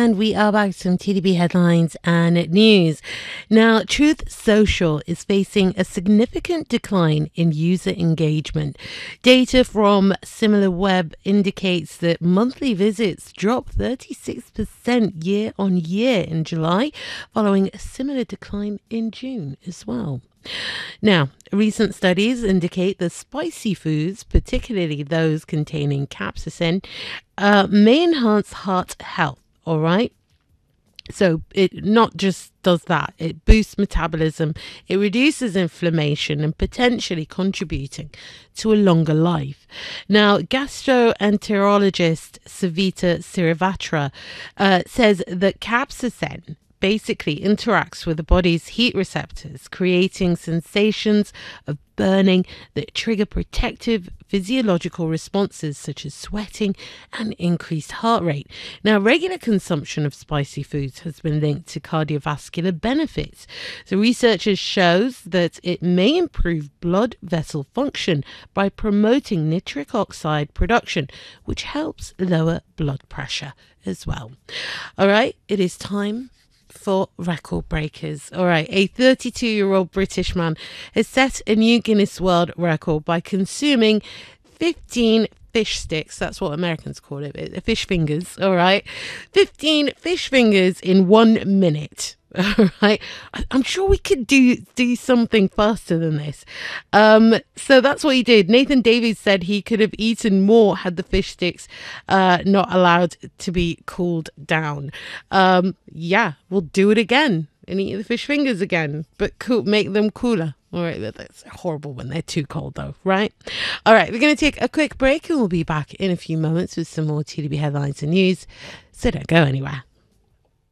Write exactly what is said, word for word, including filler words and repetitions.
And we are back to some T D B headlines and news. Now, Truth Social is facing a significant decline in user engagement. Data from SimilarWeb indicates that monthly visits dropped thirty-six percent year on year in July, following a similar decline in June as well. Now, recent studies indicate that spicy foods, particularly those containing capsaicin, uh, may enhance heart health. All right. So it not just does that, it boosts metabolism, it reduces inflammation and potentially contributing to a longer life. Now, gastroenterologist Savita Srivastava uh, says that capsaicin basically interacts with the body's heat receptors, creating sensations of burning that trigger protective physiological responses such as sweating and increased heart rate. Now, regular consumption of spicy foods has been linked to cardiovascular benefits. So researchers shows that it may improve blood vessel function by promoting nitric oxide production, which helps lower blood pressure as well. All right, it is time for record breakers. All right, a thirty-two-year-old British man has set a new Guinness World Record by consuming fifteen fish sticks. That's what Americans call it, fish fingers. All right, fifteen fish fingers in one minute. All right, I'm sure we could do do something faster than this. Um, so that's what he did. Nathan Davies said he could have eaten more had the fish sticks uh, not allowed to be cooled down. Um, yeah, we'll do it again and eat the fish fingers again, but cool, make them cooler. All right, that's horrible when they're too cold, though, right? All right, we're going to take a quick break and we'll be back in a few moments with some more T D B headlines and news. So don't go anywhere.